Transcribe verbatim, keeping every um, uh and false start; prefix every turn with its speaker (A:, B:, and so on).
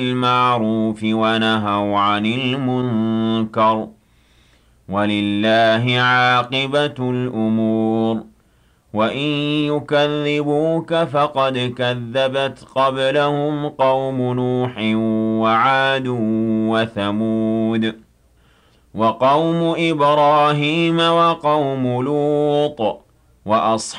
A: بالمعروف ونهوا عن المنكر ولله عاقبة الأمور وإن يكذبوك فقد كذبت قبلهم قوم نوح وعاد وثمود وقوم إبراهيم وقوم لوط وأصحاب